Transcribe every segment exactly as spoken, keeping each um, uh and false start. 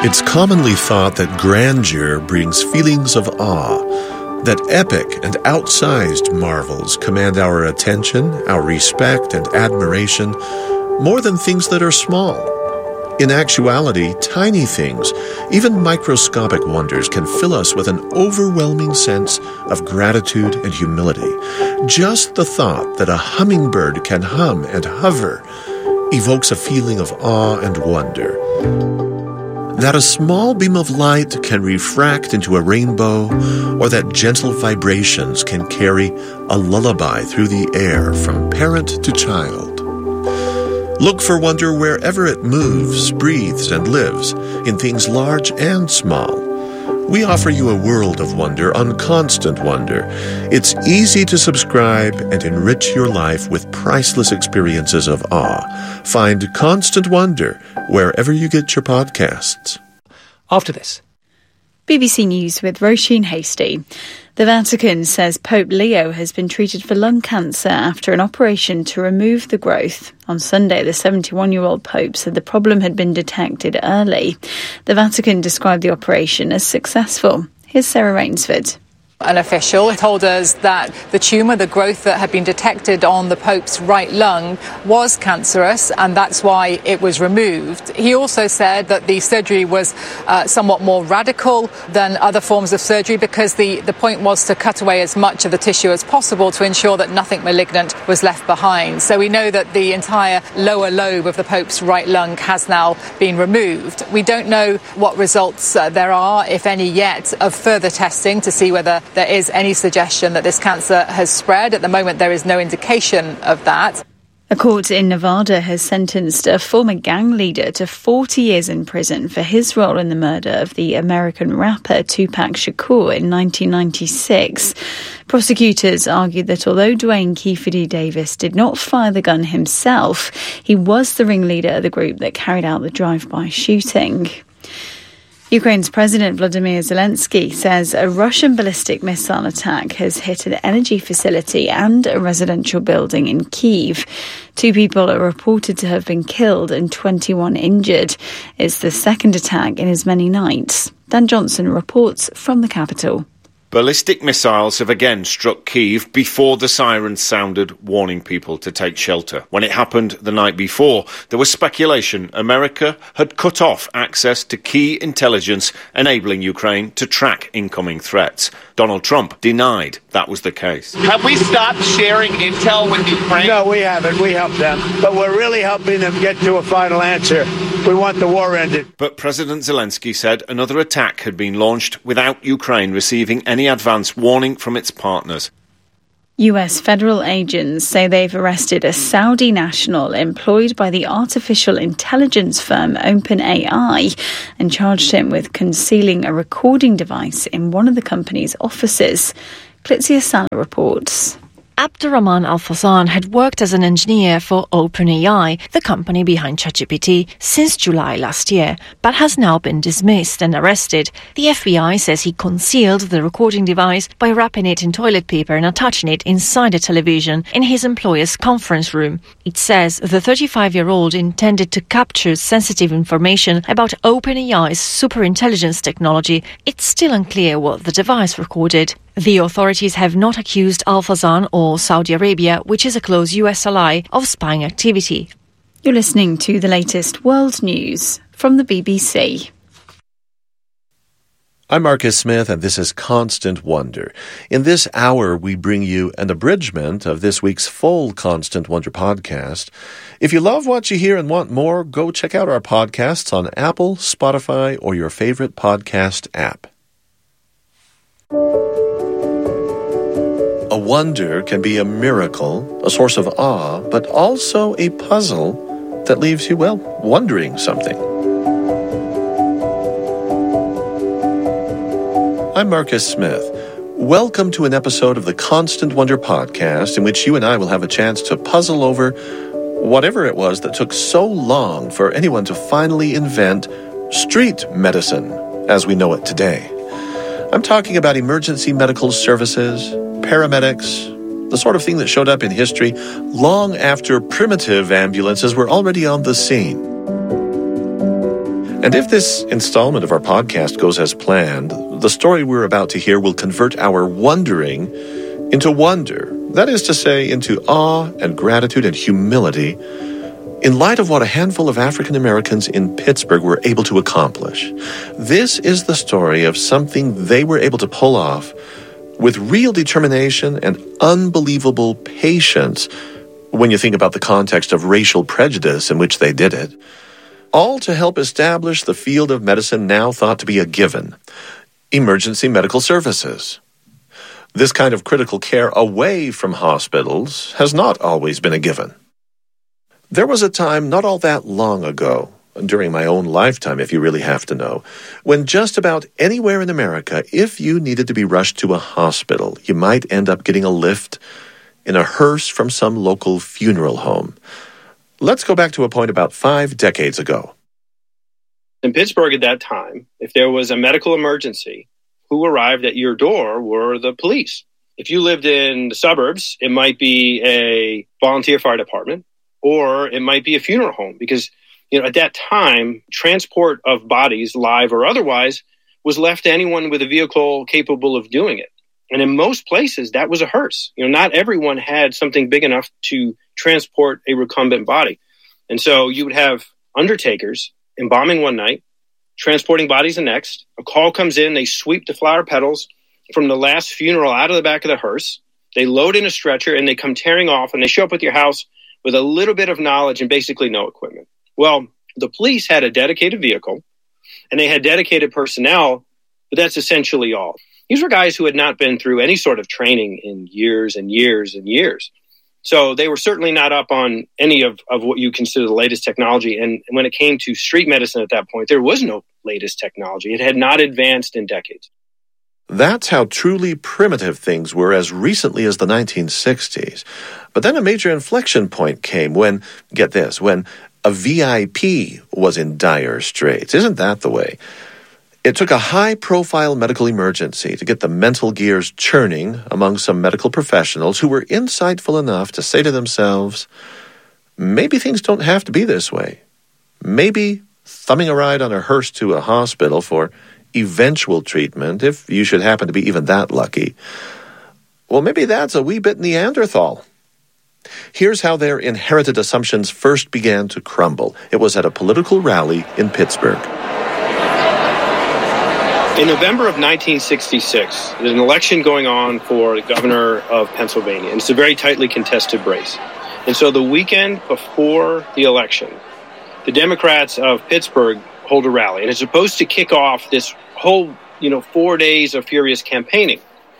It's commonly thought that grandeur brings feelings of awe, that epic and outsized marvels command our attention, our respect, and admiration more than things that are small. In actuality, tiny things, even microscopic wonders, can fill us with an overwhelming sense of gratitude and humility. Just the thought that a hummingbird can hum and hover evokes a feeling of awe and wonder. That a small beam of light can refract into a rainbow, or that gentle vibrations can carry a lullaby through the air from parent to child. Look for wonder wherever it moves, breathes, and lives, in things large and small. We offer you a world of wonder on Constant Wonder. It's easy to subscribe and enrich your life with priceless experiences of awe. Find Constant Wonder wherever you get your podcasts. After this. B B C News with Roisin Hasty. The Vatican says Pope Leo has been treated for lung cancer after an operation to remove the growth. On Sunday, the seventy-one-year-old Pope said the problem had been detected early. The Vatican described the operation as successful. Here's Sarah Rainsford. An official told us that the tumour, the growth that had been detected on the Pope's right lung, was cancerous, and that's why it was removed. He also said that the surgery was uh, somewhat more radical than other forms of surgery because the, the point was to cut away as much of the tissue as possible to ensure that nothing malignant was left behind. So we know that the entire lower lobe of the Pope's right lung has now been removed. We don't know what results uh, there are, if any yet, of further testing to see whether there is any suggestion that this cancer has spread. At the moment, there is no indication of that. A court in Nevada has sentenced a former gang leader to forty years in prison for his role in the murder of the American rapper Tupac Shakur in nineteen ninety-six. Prosecutors argued that although Dwayne Keefe Davis did not fire the gun himself, he was the ringleader of the group that carried out the drive-by shooting. Ukraine's President Volodymyr Zelensky says a Russian ballistic missile attack has hit an energy facility and a residential building in Kyiv. Two people are reported to have been killed and twenty-one injured. It's the second attack in as many nights. Dan Johnson reports from the capital. Ballistic missiles have again struck Kyiv before the sirens sounded, warning people to take shelter. When it happened the night before, there was speculation America had cut off access to key intelligence, enabling Ukraine to track incoming threats. Donald Trump denied that was the case. Have we stopped sharing intel with Ukraine? No, we haven't. We helped them. But we're really helping them get to a final answer. We want the war ended. But President Zelensky said another attack had been launched without Ukraine receiving any advance warning from its partners. U S federal agents say they've arrested a Saudi national employed by the artificial intelligence firm OpenAI and charged him with concealing a recording device in one of the company's offices. Klitsia Salah reports. Abdurrahman Al-Fazan had worked as an engineer for OpenAI, the company behind ChatGPT, since July last year, but has now been dismissed and arrested. The F B I says he concealed the recording device by wrapping it in toilet paper and attaching it inside a television in his employer's conference room. It says the thirty-five-year-old intended to capture sensitive information about OpenAI's superintelligence technology. It's still unclear what the device recorded. The authorities have not accused Al-Fazan or Saudi Arabia, which is a close U S ally, of spying activity. You're listening to the latest world news from the B B C. I'm Marcus Smith, and this is Constant Wonder. In this hour, we bring you an abridgment of this week's full Constant Wonder podcast. If you love what you hear and want more, go check out our podcasts on Apple, Spotify, or your favorite podcast app. A wonder can be a miracle, a source of awe, but also a puzzle that leaves you, well, wondering something. I'm Marcus Smith. Welcome to an episode of the Constant Wonder podcast in which you and I will have a chance to puzzle over whatever it was that took so long for anyone to finally invent street medicine as we know it today. I'm talking about emergency medical services, paramedics, the sort of thing that showed up in history long after primitive ambulances were already on the scene. And if this installment of our podcast goes as planned, the story we're about to hear will convert our wondering into wonder. That is to say, into awe and gratitude and humility in light of what a handful of African Americans in Pittsburgh were able to accomplish. This is the story of something they were able to pull off with real determination and unbelievable patience when you think about the context of racial prejudice in which they did it. All to help establish the field of medicine now thought to be a given: emergency medical services. This kind of critical care away from hospitals has not always been a given. There was a time not all that long ago, during my own lifetime if you really have to know, when just about anywhere in America, if you needed to be rushed to a hospital, you might end up getting a lift in a hearse from some local funeral home. Let's go back to a point about five decades ago. In Pittsburgh at that time, if there was a medical emergency, who arrived at your door were the police. If you lived in the suburbs, it might be a volunteer fire department, or it might be a funeral home, because you know at that time, transport of bodies, live or otherwise, was left to anyone with a vehicle capable of doing it. And in most places, that was a hearse. You know, not everyone had something big enough to transport a recumbent body. And so you would have undertakers embalming one night, transporting bodies the next. A call comes in, they sweep the flower petals from the last funeral out of the back of the hearse. They load in a stretcher and they come tearing off, and they show up at your house with a little bit of knowledge and basically no equipment. Well, the police had a dedicated vehicle and they had dedicated personnel, but that's essentially all. These were guys who had not been through any sort of training in years and years and years. So they were certainly not up on any of, of what you consider the latest technology. And when it came to street medicine at that point, there was no latest technology. It had not advanced in decades. That's how truly primitive things were as recently as the nineteen sixties. But then a major inflection point came when, get this, when a V I P was in dire straits. Isn't that the way? It took a high-profile medical emergency to get the mental gears churning among some medical professionals who were insightful enough to say to themselves, maybe things don't have to be this way. Maybe thumbing a ride on a hearse to a hospital for eventual treatment, if you should happen to be even that lucky, well, maybe that's a wee bit Neanderthal. Here's how their inherited assumptions first began to crumble. It was at a political rally in Pittsburgh. In November of nineteen sixty-six, there's an election going on for the governor of Pennsylvania, and it's a very tightly contested race. And so the weekend before the election, the Democrats of Pittsburgh hold a rally, and it's supposed to kick off this whole, you know, four days of furious campaigning.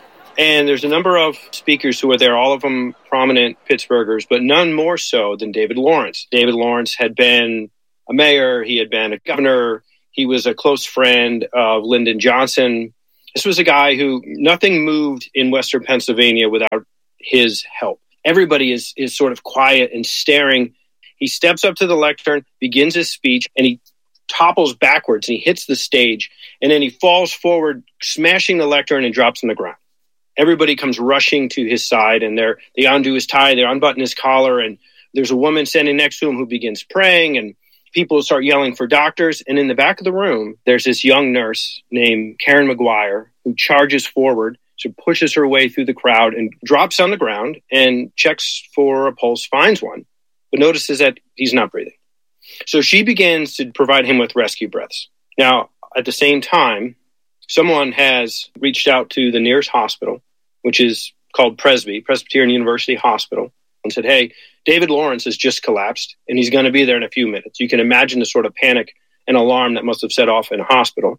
And there's a number of speakers who are there, all of them prominent Pittsburghers, but none more so than David Lawrence. David Lawrence had been a mayor, he had been a governor, he was a close friend of Lyndon Johnson. This was a guy who nothing moved in Western Pennsylvania without his help. Everybody is, is sort of quiet and staring. He steps up to the lectern, begins his speech, and he topples backwards and he hits the stage, and then he falls forward, smashing the lectern, and drops on the ground. Everybody comes rushing to his side, and they're, they undo his tie, they unbutton his collar, and there's a woman standing next to him who begins praying, and people start yelling for doctors. And in the back of the room, there's this young nurse named Karen McGuire who charges forward, so pushes her way through the crowd and drops on the ground and checks for a pulse, finds one, but notices that he's not breathing. So she begins to provide him with rescue breaths. Now, at the same time, someone has reached out to the nearest hospital, which is called Presby, Presbyterian University Hospital, and said, hey, David Lawrence has just collapsed, and he's going to be there in a few minutes. You can imagine the sort of panic and alarm that must have set off in a hospital.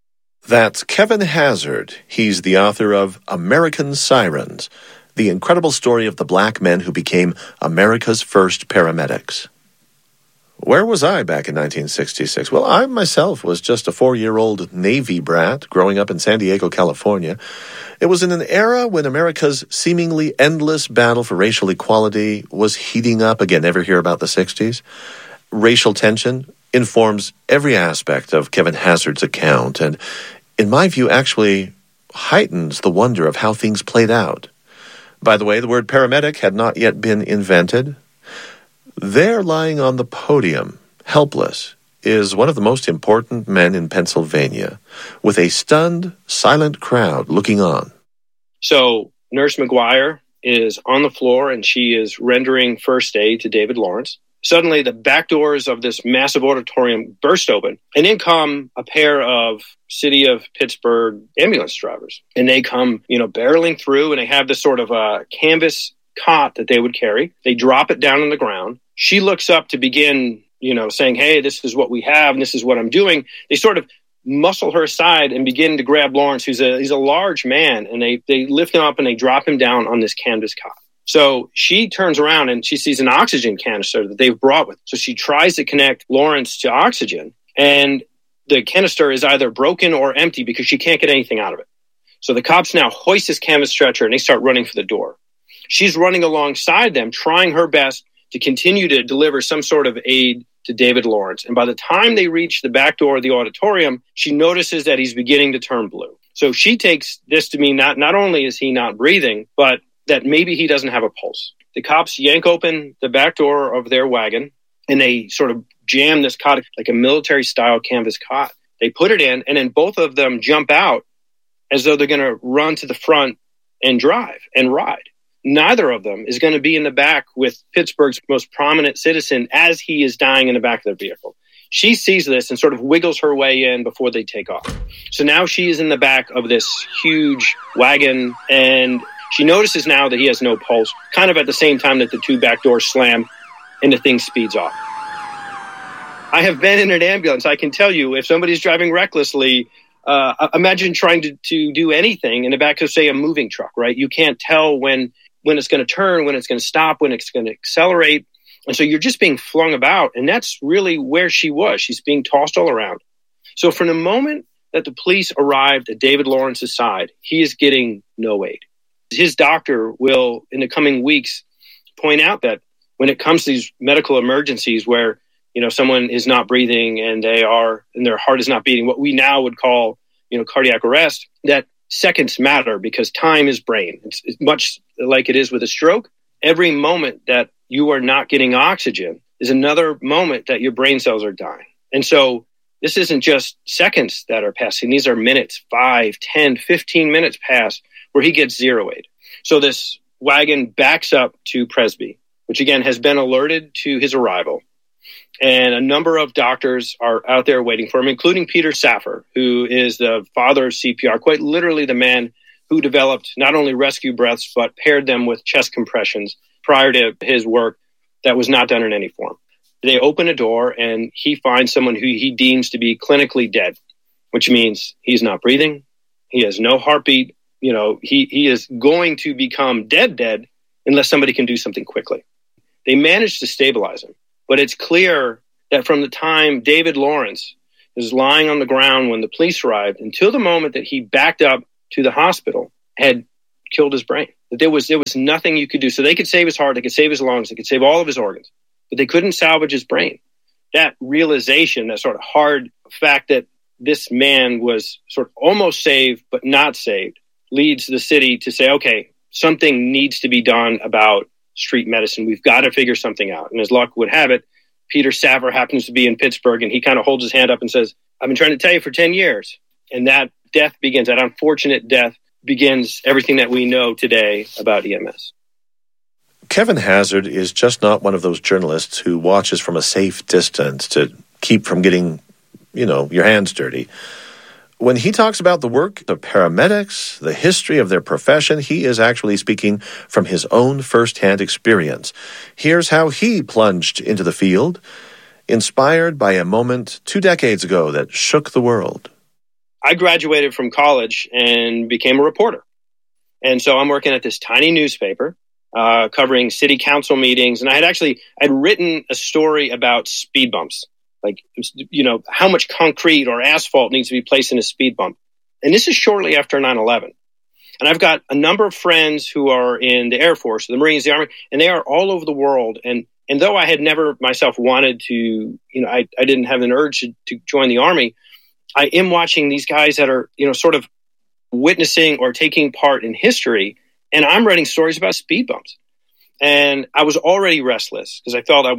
That's Kevin Hazard. He's the author of American Sirens, the incredible story of the black men who became America's first paramedics. Where was I back in nineteen sixty-six? Well, I myself was just a four-year-old Navy brat growing up in San Diego, California. It was in an era when America's seemingly endless battle for racial equality was heating up. Again, ever hear about the sixties? Racial tension informs every aspect of Kevin Hazard's account, and in my view, actually heightens the wonder of how things played out. By the way, the word paramedic had not yet been invented. There lying on the podium, helpless, is one of the most important men in Pennsylvania, with a stunned, silent crowd looking on. So Nurse McGuire is on the floor and she is rendering first aid to David Lawrence. Suddenly, the back doors of this massive auditorium burst open, and in come a pair of City of Pittsburgh ambulance drivers. And they come, you know, barreling through, and they have this sort of a canvas cot that they would carry. They drop it down on the ground. She looks up to begin, you know, saying, hey, this is what we have, and this is what I'm doing. They sort of muscle her aside and begin to grab Lawrence, who's a he's a large man, and they they lift him up and they drop him down on this canvas cot. So she turns around and she sees an oxygen canister that they've brought with. So she tries to connect Lawrence to oxygen, and the canister is either broken or empty because she can't get anything out of it. So the cops now hoist this canvas stretcher and they start running for the door. She's running alongside them, trying her best to continue to deliver some sort of aid to David Lawrence. And by the time they reach the back door of the auditorium, she notices that he's beginning to turn blue. So she takes this to mean not, not only is he not breathing, but that maybe he doesn't have a pulse. The cops yank open the back door of their wagon and they sort of jam this cot, like a military-style canvas cot. They put it in, and then both of them jump out as though they're going to run to the front and drive and ride. Neither of them is going to be in the back with Pittsburgh's most prominent citizen as he is dying in the back of their vehicle. She sees this and sort of wiggles her way in before they take off. So now she is in the back of this huge wagon, and she notices now that he has no pulse, kind of at the same time that the two back doors slam and the thing speeds off. I have been in an ambulance. I can tell you, if somebody's driving recklessly, uh, imagine trying to, to do anything in the back of, say, a moving truck, right? You can't tell when, when it's going to turn, when it's going to stop, when it's going to accelerate. And so you're just being flung about. And that's really where she was. She's being tossed all around. So from the moment that the police arrived at David Lawrence's side, he is getting no aid. His doctor will, in the coming weeks, point out that when it comes to these medical emergencies where, you know, someone is not breathing and they are, and their heart is not beating, what we now would call, you know, cardiac arrest, that seconds matter because time is brain. It's, it's much like it is with a stroke. Every moment that you are not getting oxygen is another moment that your brain cells are dying. And so this isn't just seconds that are passing. These are minutes, five, ten, fifteen minutes pass where he gets zero aid. So this wagon backs up to Presby, which again has been alerted to his arrival. And a number of doctors are out there waiting for him, including Peter Safar, who is the father of C P R, quite literally the man who developed not only rescue breaths, but paired them with chest compressions prior to his work that was not done in any form. They open a door and he finds someone who he deems to be clinically dead, which means he's not breathing. He has no heartbeat. You know, he, he is going to become dead, dead unless somebody can do something quickly. They managed to stabilize him, but it's clear that from the time David Lawrence is lying on the ground when the police arrived until the moment that he backed up to the hospital had killed his brain. That there was, there was nothing you could do. So they could save his heart, they could save his lungs, they could save all of his organs, but they couldn't salvage his brain. That realization, that sort of hard fact that this man was sort of almost saved, but not saved, leads the city to say, okay, something needs to be done about street medicine. We've got to figure something out. And as luck would have it, Peter Safar happens to be in Pittsburgh, and he kind of holds his hand up and says, I've been trying to tell you for ten years. And that death begins, that unfortunate death begins everything that we know today about E M S. Kevin Hazard is just not one of those journalists who watches from a safe distance to keep from getting, you know, your hands dirty. When he talks about the work of paramedics, the history of their profession, he is actually speaking from his own firsthand experience. Here's how he plunged into the field, inspired by a moment two decades ago that shook the world. I graduated from college and became a reporter. And so I'm working at this tiny newspaper, uh, covering city council meetings. And I had actually, I'd written a story about speed bumps. Like, you know, how much concrete or asphalt needs to be placed in a speed bump. And this is shortly after nine eleven. And I've got a number of friends who are in the Air Force, the Marines, the Army, and they are all over the world. And and though I had never myself wanted to, you know, I, I didn't have an urge to, to join the Army, I am watching these guys that are, you know, sort of witnessing or taking part in history. And I'm writing stories about speed bumps. And I was already restless because I felt I was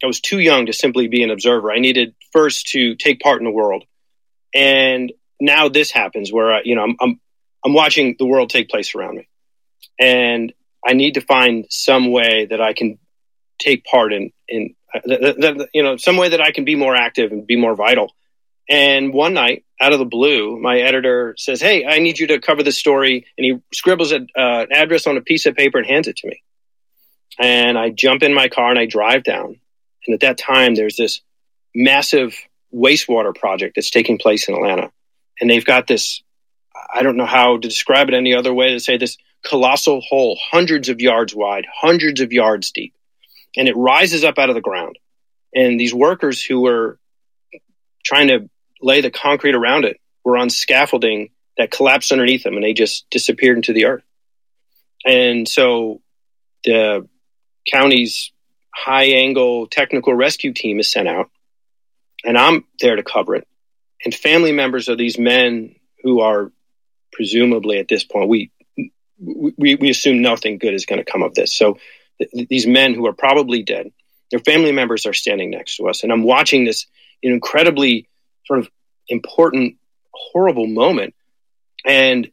I was too young to simply be an observer. I needed first to take part in the world. And now this happens where, I, you know, I'm, I'm, I'm watching the world take place around me. And I need to find some way that I can take part in, in uh, th- th- th- you know, some way that I can be more active and be more vital. And one night, out of the blue, my editor says, "Hey, I need you to cover this story." And he scribbles a, uh, an address on a piece of paper and hands it to me. And I jump in my car and I drive down. And at that time, there's this massive wastewater project that's taking place in Atlanta. And they've got this, I don't know how to describe it any other way to say this colossal hole, hundreds of yards wide, hundreds of yards deep. And it rises up out of the ground. And these workers who were trying to lay the concrete around it were on scaffolding that collapsed underneath them, and they just disappeared into the earth. And so the county's high-angle technical rescue team is sent out, and I'm there to cover it. And family members of these men who are presumably at this point, we we, we assume nothing good is going to come of this. So th- these men who are probably dead, their family members are standing next to us, and I'm watching this you know, incredibly sort of important, horrible moment. And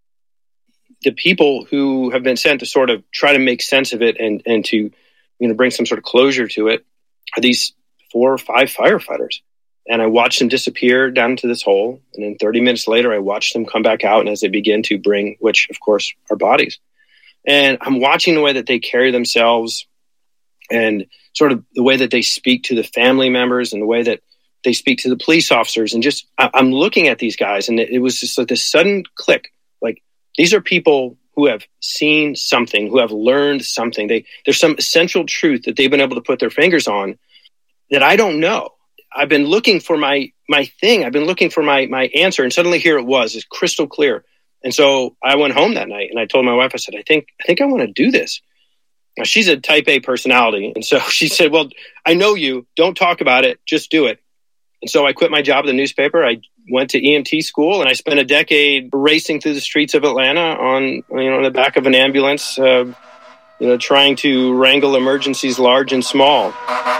the people who have been sent to sort of try to make sense of it and, and to, you know, bring some sort of closure to it are these four or five firefighters. And I watched them disappear down into this hole. And then thirty minutes later, I watched them come back out. And as they begin to bring, which of course are bodies. And I'm watching the way that they carry themselves and sort of the way that they speak to the family members and the way that they speak to the police officers. And just, I, I'm looking at these guys and it, it was just like this sudden click. Like, these are people who have seen something, who have learned something. They, there's some essential truth that they've been able to put their fingers on that I don't know. I've been looking for my, my thing. I've been looking for my, my answer. And suddenly here it was, it's crystal clear. And so I went home that night and I told my wife, I said, I think, I think I want to do this. Now, she's a type A personality. And so she said, well, I know you, don't talk about it, just do it. And so I quit my job at the newspaper. I went to E M T school and I spent a decade racing through the streets of Atlanta on, you know, on the back of an ambulance, uh, you know, trying to wrangle emergencies large and small.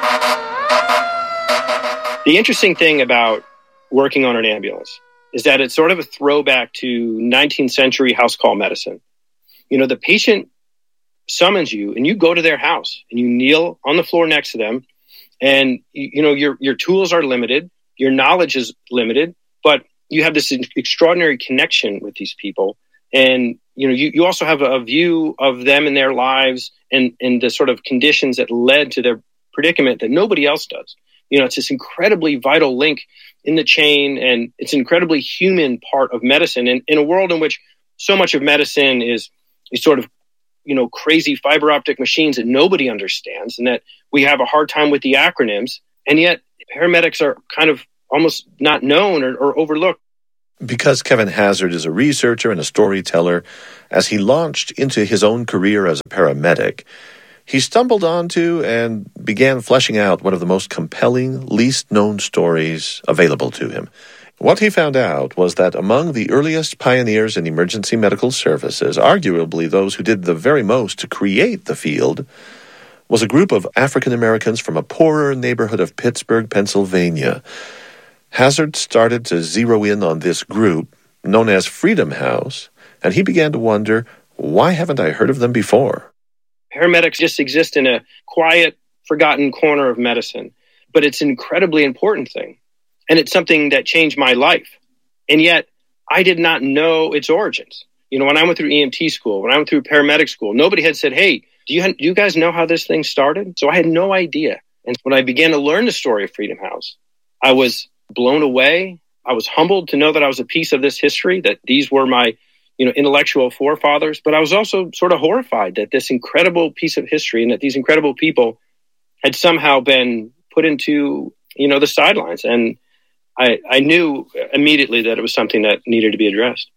The interesting thing about working on an ambulance is that it's sort of a throwback to nineteenth century house call medicine. You know, the patient summons you and you go to their house and you kneel on the floor next to them. And, you know, your your tools are limited, your knowledge is limited, but you have this extraordinary connection with these people. And, you know, you, you also have a view of them and their lives and, and the sort of conditions that led to their predicament that nobody else does. You know, it's this incredibly vital link in the chain, and it's an incredibly human part of medicine. And in a world in which so much of medicine is, is sort of, you know, crazy fiber optic machines that nobody understands and that we have a hard time with the acronyms. And yet paramedics are kind of almost not known or, or overlooked. Because Kevin Hazard is a researcher and a storyteller, as he launched into his own career as a paramedic, he stumbled onto and began fleshing out one of the most compelling, least-known stories available to him. What he found out was that among the earliest pioneers in emergency medical services, arguably those who did the very most to create the field, was a group of African Americans from a poorer neighborhood of Pittsburgh, Pennsylvania. Hazard started to zero in on this group, known as Freedom House, and he began to wonder, why haven't I heard of them before? Paramedics just exist in a quiet, forgotten corner of medicine, but it's an incredibly important thing. And it's something that changed my life. And yet I did not know its origins. You know, when I went through E M T school, when I went through paramedic school, nobody had said, hey, do you, do you guys know how this thing started? So I had no idea. And when I began to learn the story of Freedom House, I was blown away. I was humbled to know that I was a piece of this history, that these were my, you know, intellectual forefathers. But I was also sort of horrified that this incredible piece of history and that these incredible people had somehow been put into, you know, the sidelines. And I, I knew immediately that it was something that needed to be addressed.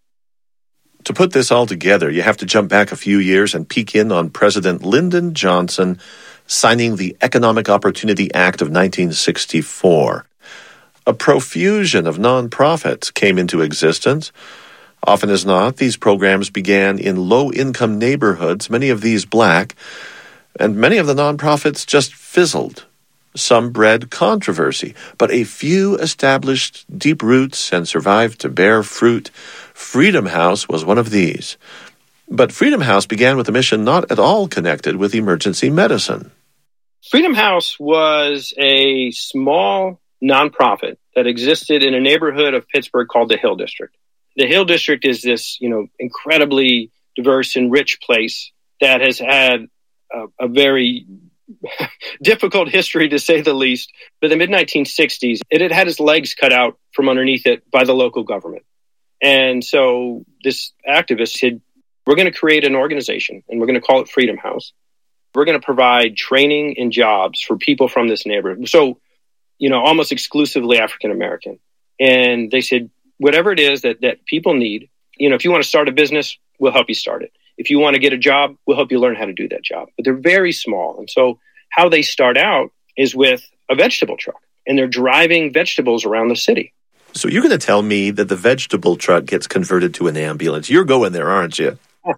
To put this all together, you have to jump back a few years and peek in on President Lyndon Johnson signing the Economic Opportunity Act of nineteen sixty-four. A profusion of nonprofits came into existence. Often as not, these programs began in low-income neighborhoods, many of these black, and many of the nonprofits just fizzled. Some bred controversy, but a few established deep roots and survived to bear fruit. Freedom House was one of these. But Freedom House began with a mission not at all connected with emergency medicine. Freedom House was a small nonprofit that existed in a neighborhood of Pittsburgh called the Hill District. The Hill District is this, you know, incredibly diverse and rich place that has had a, a very difficult history, to say the least. But in the mid nineteen sixties, it had had its legs cut out from underneath it by the local government. And so this activist said, we're going to create an organization, and we're going to call it Freedom House. We're going to provide training and jobs for people from this neighborhood. So, you know, almost exclusively African American. And they said, whatever it is that, that people need, you know, if you want to start a business, we'll help you start it. If you want to get a job, we'll help you learn how to do that job. But they're very small. And so how they start out is with a vegetable truck, and they're driving vegetables around the city. So you're going to tell me that the vegetable truck gets converted to an ambulance. You're going there, aren't you?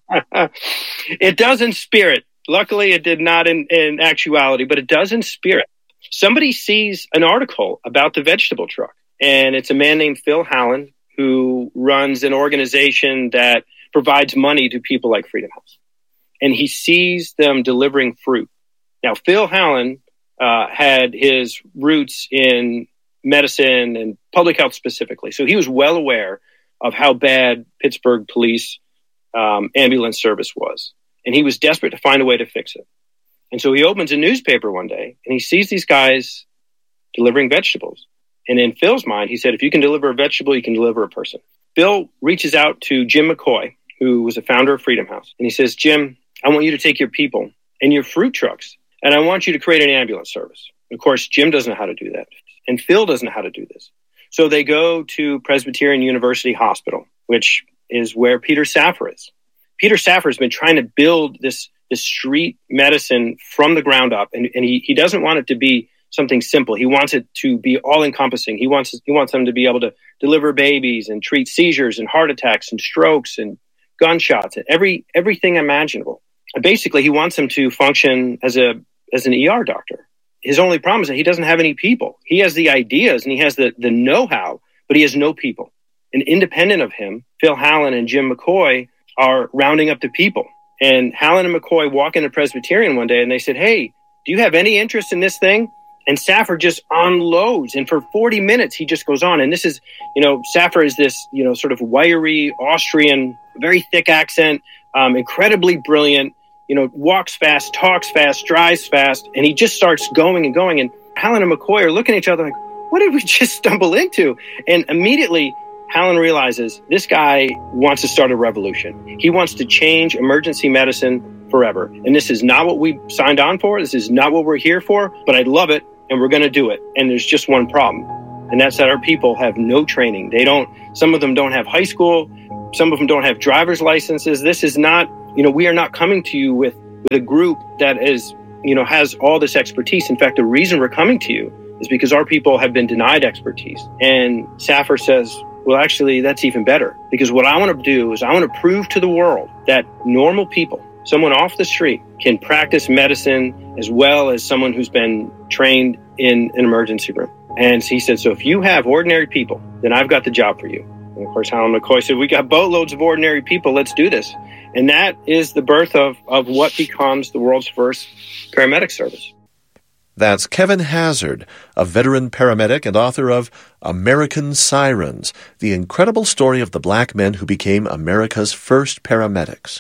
It does in spirit. Luckily, it did not in, in actuality, but it does in spirit. Somebody sees an article about the vegetable truck, and it's a man named Phil Hallen who runs an organization that provides money to people like Freedom House. And he sees them delivering fruit. Now, Phil Hallen uh, had his roots in medicine and public health specifically. So he was well aware of how bad Pittsburgh police um, ambulance service was. And he was desperate to find a way to fix it. And so he opens a newspaper one day and he sees these guys delivering vegetables. And in Phil's mind, he said, if you can deliver a vegetable, you can deliver a person. Phil reaches out to Jim McCoy, who was a founder of Freedom House. And he says, Jim, I want you to take your people and your fruit trucks, and I want you to create an ambulance service. Of course, Jim doesn't know how to do that. And Phil doesn't know how to do this. So they go to Presbyterian University Hospital, which is where Peter Safar is. Peter Safar has been trying to build this, this street medicine from the ground up. And, and he, he doesn't want it to be something simple. He wants it to be all-encompassing. He wants, he wants them to be able to deliver babies and treat seizures and heart attacks and strokes and gunshots and every everything imaginable. And basically, he wants them to function as a as an E R doctor. His only problem is that he doesn't have any people. He has the ideas and he has the, the know-how, but he has no people. And independent of him, Phil Hallen and Jim McCoy are rounding up the people. And Hallen and McCoy walk into Presbyterian one day and they said, hey, do you have any interest in this thing? And Safar just unloads. And for forty minutes, he just goes on. And this is, you know, Safar is this, you know, sort of wiry Austrian, very thick accent, um, incredibly brilliant, you know, walks fast, talks fast, drives fast. And he just starts going and going. And Hallen and McCoy are looking at each other like, what did we just stumble into? And immediately, Hallen realizes this guy wants to start a revolution. He wants to change emergency medicine forever. And this is not what we signed on for. This is not what we're here for, but I love it. And we're going to do it. And there's just one problem. And that's that our people have no training. They don't, some of them don't have high school. Some of them don't have driver's licenses. This is not, you know, we are not coming to you with, with a group that is, you know, has all this expertise. In fact, the reason we're coming to you is because our people have been denied expertise. And Safar says, well, actually, that's even better. Because what I want to do is I want to prove to the world that normal people, someone off the street, can practice medicine as well as someone who's been trained in an emergency room. And he said, so if you have ordinary people, then I've got the job for you. And of course, Hallen McCoy said, we got boatloads of ordinary people. Let's do this. And that is the birth of, of what becomes the world's first paramedic service. That's Kevin Hazard, a veteran paramedic and author of American Sirens, the incredible story of the black men who became America's first paramedics.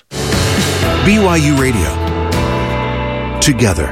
B Y U Radio. Together.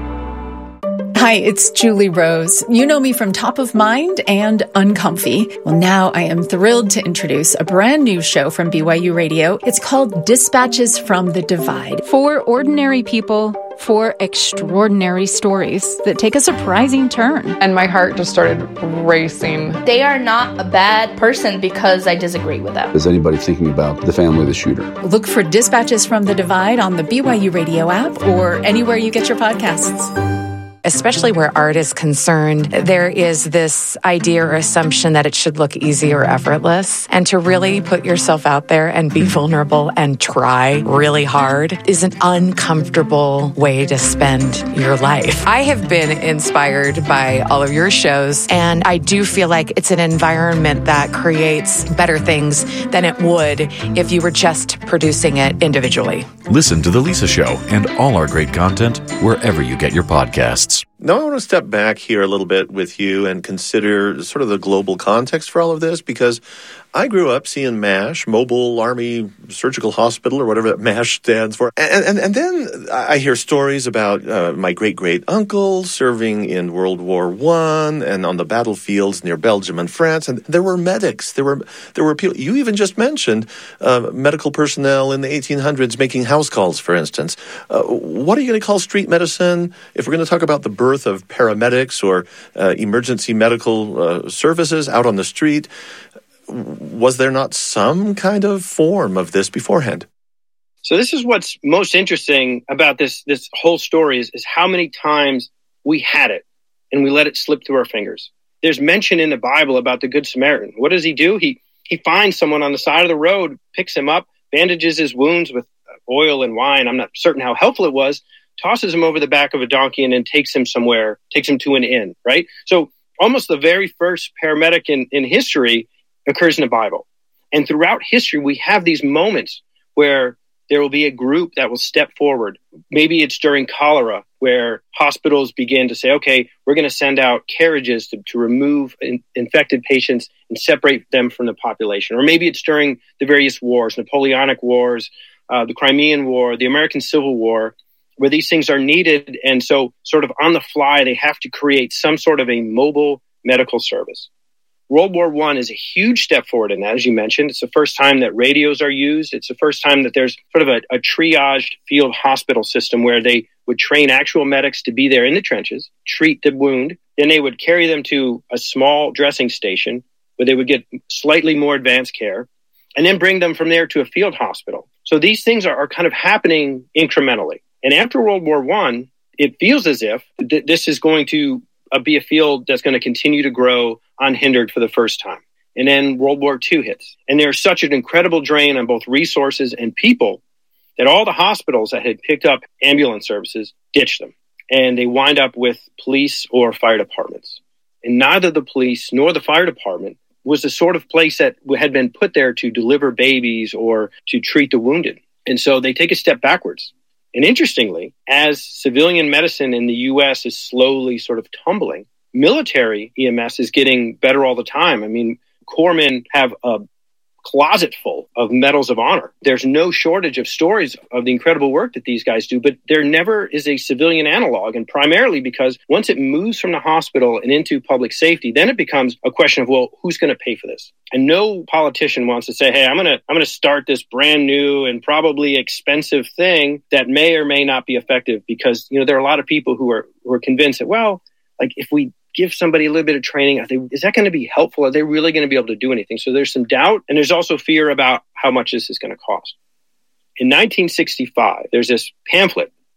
Hi, it's Julie Rose. You know me from Top of Mind and Uncomfy. Well, now I am thrilled to introduce a brand new show from B Y U Radio. It's called Dispatches from the Divide. For ordinary people, for extraordinary stories that take a surprising turn. And my heart just started racing. They are not a bad person because I disagree with them. Is anybody thinking about the family of the shooter? Look for Dispatches from the Divide on the B Y U Radio app or anywhere you get your podcasts. Especially where art is concerned, there is this idea or assumption that it should look easy or effortless. And to really put yourself out there and be vulnerable and try really hard is an uncomfortable way to spend your life. I have been inspired by all of your shows, and I do feel like it's an environment that creates better things than it would if you were just producing it individually. Listen to The Lisa Show and all our great content wherever you get your podcasts. Now, I want to step back here a little bit with you and consider sort of the global context for all of this, because I grew up seeing MASH, Mobile Army Surgical Hospital, or whatever that MASH stands for. And, and, and then I hear stories about uh, my great-great-uncle serving in World War One and on the battlefields near Belgium and France. And there were medics. There were there were people. You even just mentioned uh, medical personnel in the eighteen hundreds making house calls, for instance. Uh, what are you going to call street medicine if we're going to talk about the birth of paramedics or uh, emergency medical uh, services out on the street? Was there not some kind of form of this beforehand? So this is what's most interesting about this this whole story is, is how many times we had it and we let it slip through our fingers. There's mention in the Bible about the Good Samaritan. What does he do? He he finds someone on the side of the road, picks him up, bandages his wounds with oil and wine. I'm not certain how helpful it was. Tosses him over the back of a donkey and then takes him somewhere, takes him to an inn, right? So almost the very first paramedic in, in history occurs in the Bible. And throughout history, we have these moments where there will be a group that will step forward. Maybe it's during cholera, where hospitals begin to say, okay, we're going to send out carriages to, to remove in, infected patients and separate them from the population. Or maybe it's during the various wars, Napoleonic Wars, uh, the Crimean War, the American Civil War, where these things are needed. And so sort of on the fly, they have to create some sort of a mobile medical service. World War One is a huge step forward in that, as you mentioned. It's the first time that radios are used. It's the first time that there's sort of a, a triaged field hospital system where they would train actual medics to be there in the trenches, treat the wound. Then they would carry them to a small dressing station where they would get slightly more advanced care, and then bring them from there to a field hospital. So these things are, are kind of happening incrementally. And after World War One, it feels as if th- this is going to uh, be a field that's going to continue to grow unhindered for the first time. And then World War Two hits. And there's such an incredible drain on both resources and people that all the hospitals that had picked up ambulance services ditched them. And they wind up with police or fire departments. And neither the police nor the fire department was the sort of place that had been put there to deliver babies or to treat the wounded. And so they take a step backwards. And interestingly, as civilian medicine in the U S is slowly sort of tumbling, military E M S is getting better all the time. I mean, corpsmen have a closet full of medals of honor. There's no shortage of stories of the incredible work that these guys do, but there never is a civilian analog. And primarily because once it moves from the hospital and into public safety, then it becomes a question of, well, who's going to pay for this? And no politician wants to say, hey, I'm going to I'm going to start this brand new and probably expensive thing that may or may not be effective, because, you know, there are a lot of people who are who are convinced that, well, like if we give somebody a little bit of training, are they, is that going to be helpful? Are they really going to be able to do anything? So there's some doubt, and there's also fear about how much this is going to cost. In nineteen sixty-five, there's this pamphlet